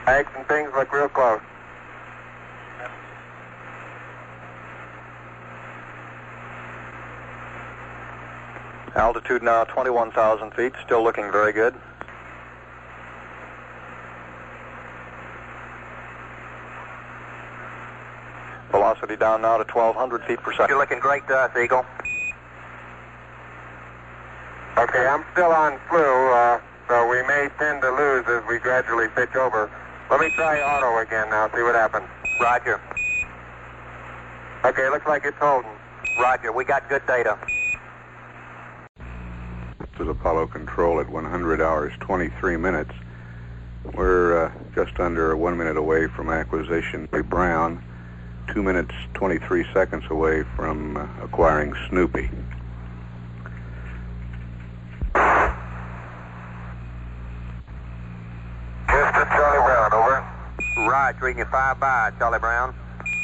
Flags and things look real close. Altitude now 21,000 feet, still looking very good. Velocity down now to 1,200 feet per second. You're looking great to us, Eagle. Okay, I'm still on flu, so we may tend to lose as we gradually pitch over. Let me try auto again now, see what happens. Roger. Okay, looks like it's holding. Roger, we got good data. This is Apollo Control at 100 hours, 23 minutes. We're just under 1 minute away from acquisition by Brown, 2 minutes, 23 seconds away from acquiring Snoopy. Houston, Charlie Brown, over. Roger, reading you 5 by, Charlie Brown.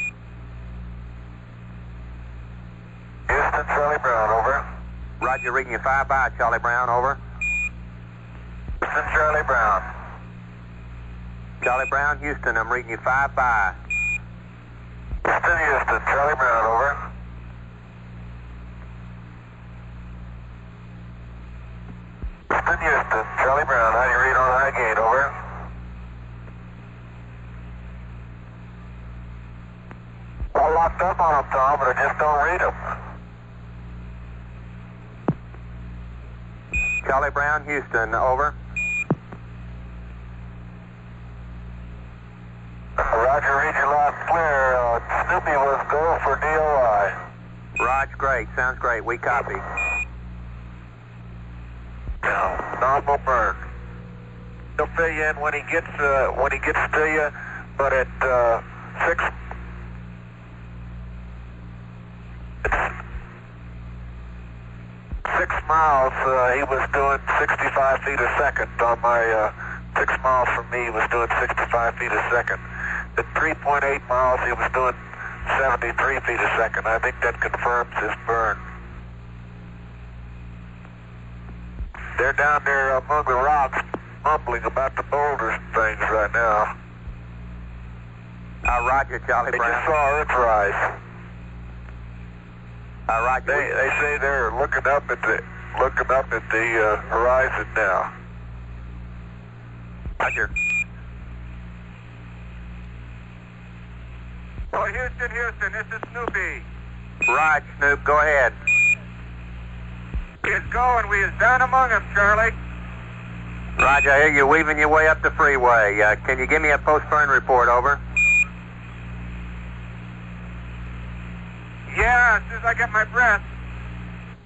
Houston, Charlie Brown, over. Roger, reading you 5 by, Charlie Brown, over. Houston, Charlie Brown. Charlie Brown, Houston, I'm reading you 5 by. Houston, Houston, Charlie Brown, over. Houston, Houston, Charlie Brown, how do you read on high gate, over? We're locked up on them, Tom, but I just don't read them. Charlie Brown, Houston, over. Roger, read your last clear. Snoopy was go for DOI. Roger, great, sounds great, we copy. Nominal burn. He'll fill you in when he gets to you, but at 6 miles, he was doing 65 feet a second. On my 6 miles from me, he was doing 65 feet a second. At 3.8 miles, he was doing 73 feet a second. I think that confirms his burn. They're down there among the rocks, mumbling about the boulders and things right now. Roger, Charlie They Brown. just saw Earth rise. Roger. They say they're looking up at the horizon now. Roger. Oh, Houston, Houston, this is Snoopy. Roger, Snoop, go ahead. It's going. We is down among them, Charlie. Roger, I hear you weaving your way up the freeway. Can you give me a post-burn report, over? Yeah, as soon as I get my breath.